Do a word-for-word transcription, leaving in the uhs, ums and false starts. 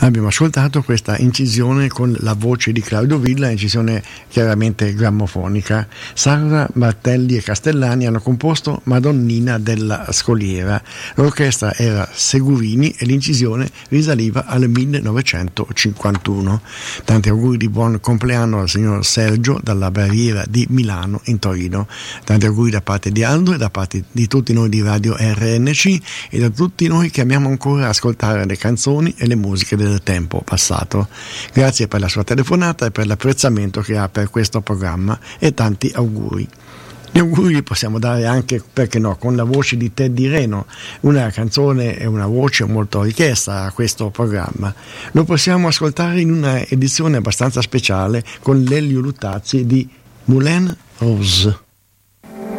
Abbiamo ascoltato questa incisione con la voce di Claudio Villa, incisione chiaramente grammofonica. Sarra, Martelli e Castellani hanno composto Madonnina della Scoliera. L'orchestra era Segurini e l'incisione risaliva al millenovecentocinquantuno. Tanti auguri di buon compleanno al signor Sergio dalla Barriera di Milano in Torino. Tanti auguri da parte di Aldo e da parte di tutti noi di Radio R N C e da tutti noi che amiamo ancora ascoltare le canzoni e le musiche del tempo passato. Grazie per la sua telefonata e per l'apprezzamento che ha per questo programma e tanti auguri. Gli auguri possiamo dare anche, perché no, con la voce di Teddy Reno, una canzone e una voce molto richiesta a questo programma. Lo possiamo ascoltare in una edizione abbastanza speciale con l'Elio Luttazzi di Moulin Rouge.